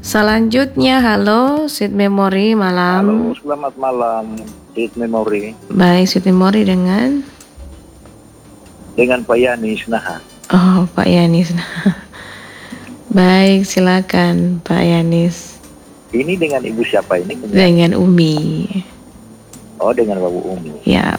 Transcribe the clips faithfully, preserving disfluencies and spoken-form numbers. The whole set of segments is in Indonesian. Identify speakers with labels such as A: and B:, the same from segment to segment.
A: Selanjutnya, halo Sweet Memory malam.
B: Halo, selamat malam Sweet Memory.
A: Baik, Sweet Memory dengan
B: dengan Pak Yanis. Nah,
A: oh Pak Yanis. Baik, silakan Pak Yanis.
B: Ini dengan ibu siapa ini?
A: Dengan Umi.
B: Oh, dengan Babu Umi.
A: Ya.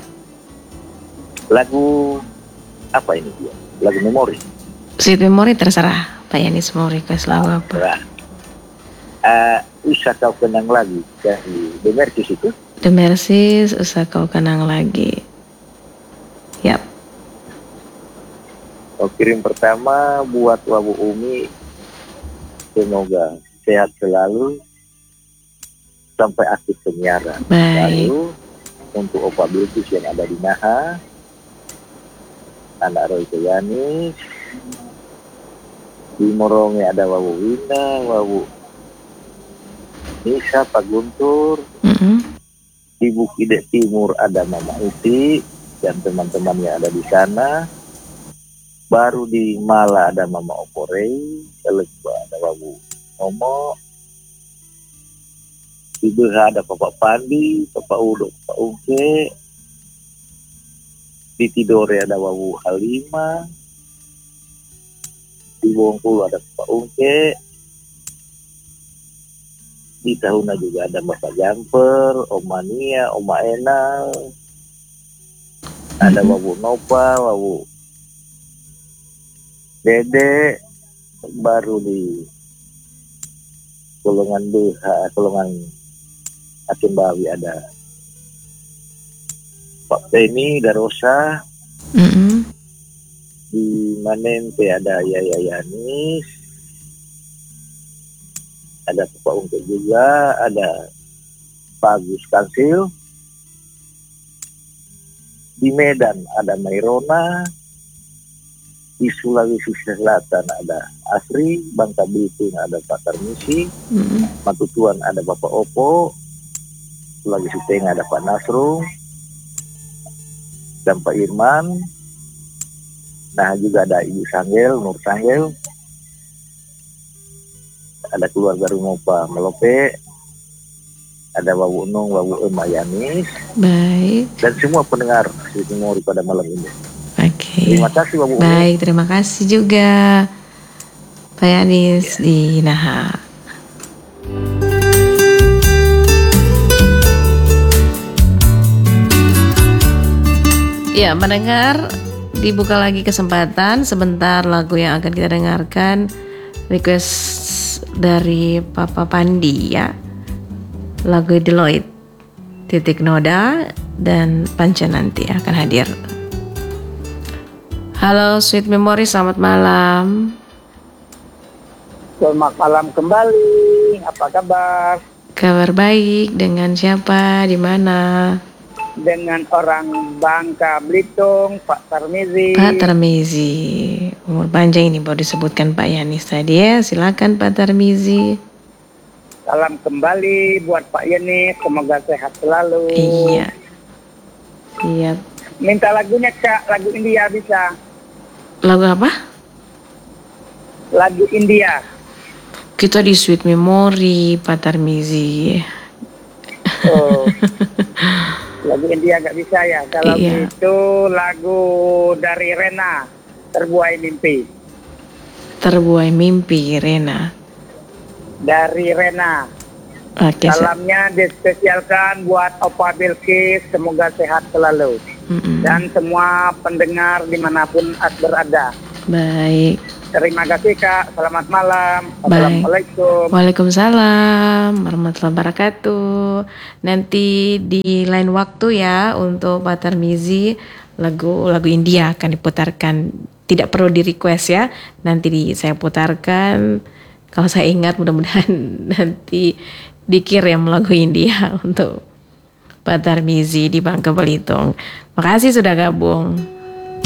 B: Lagu apa ini dia? Lagu Memori.
A: Sweet Memory terserah Pak Yanis mau request lagu apa.
B: Nah, uh, usah kau kenang lagi dari The Mercies itu.
A: The Mercies, usah kau kenang lagi. Yap.
B: Kau kirim pertama buat Babu Umi. Semoga sehat selalu sampai akhir penyiaran.
A: Baik.
B: Lalu untuk Opa Bilkis yang ada di Naha, anak Roy Yanis, di Morongnya ada Wawu Wina, Wawu Nisa, Pak Guntur,
A: Mm-hmm.
B: di Bukidek Timur ada Mama Uti dan teman-teman yang ada di sana. Baru di Mala ada Mama Oporei, Telekba ada Wawu Momo, di Beha ada Bapak Pandi, Bapak Udo, Bapak Ungke, di Tidore ada Wawu Halima, di Bongkulu ada Bapak Ungke, di Tahuna juga ada Bapak Jamper, Oma Nia, Oma Enal, ada Wawu Nopa, Wawu Dede. Baru di Golongan B H, Golongan Akin Bawi ada Pak Teni, Darosa.
A: Mm-hmm.
B: Di Manente ada Yaya Yanis, ada Bapak Ungke juga, ada Pak Agus Kansil. Di Medan ada Mairona, di Sulawesi Selatan ada Asri, Bangka Belitung ada Pak Tarmisi,
A: Mm-hmm.
B: Matutuan ada Bapak Opo, Sulawesi Tengah ada Pak Nasrung dan Pak Irman. Nah, juga ada Ibu Sanggel, Nur Sanggel, ada keluarga Rumopa Melope, ada Wawu Unung, Wawu Ema Yanis,
A: Baik.
B: dan semua pendengar Sweet Memory pada malam ini.
A: Oke.
B: Terima kasih Wawu Umi.
A: Baik, terima kasih juga Pak Yanis ya. Di Naha. Ya, mendengar, dibuka lagi kesempatan. Sebentar lagu yang akan kita dengarkan request dari Papa Pandi ya. Lagu Deloitte, Titik Noda dan Panca nanti akan hadir. Halo Sweet Memory, selamat malam.
C: Selamat malam kembali. Apa kabar?
A: Kabar baik. Dengan siapa? Di mana?
C: Dengan orang Bangka Belitung, Pak Tarmizi.
A: Pak Tarmizi. Umur panjang ini baru disebutkan Pak Yanis tadi ya. Silakan Pak Tarmizi.
C: Salam kembali buat Pak Yanis. Semoga sehat selalu.
A: Iya. Iya.
C: Minta lagunya Kak, lagu India bisa.
A: Lagu apa?
C: Lagu India.
A: Kita di Sweet Memory, Pak Tarmizi.
C: Oh. Lagu India gak bisa ya. Kalau
A: iya.
C: itu lagu dari Rena, Terbuai Mimpi.
A: Terbuai Mimpi, Rena.
C: Dari Rena.
A: Oke,
C: salamnya dispesialkan buat Opa Bilkis, semoga sehat selalu.
A: Mm-mm.
C: Dan semua pendengar dimanapun berada.
A: Baik.
C: Terima kasih Kak, selamat malam.
A: Baik.
C: Assalamualaikum.
A: Waalaikumsalam warahmatullahi wabarakatuh. Nanti di lain waktu ya untuk Pak Tarmizi, lagu lagu India akan diputarkan. Tidak perlu di request ya. Nanti di, saya putarkan. Kalau saya ingat, mudah-mudahan nanti dikirim lagu India untuk Pak Tarmizi di Bangka Belitung. Makasih sudah gabung.